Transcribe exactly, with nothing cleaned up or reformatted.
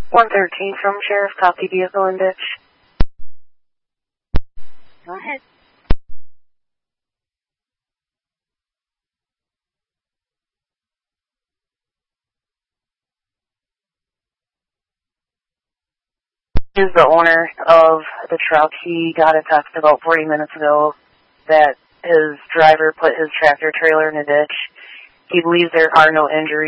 one thirteen from Sheriff, copy vehicle in ditch. Go ahead. Is the owner of the truck. He got a text about forty minutes ago that his driver put his tractor trailer in a ditch. He believes there are no injuries.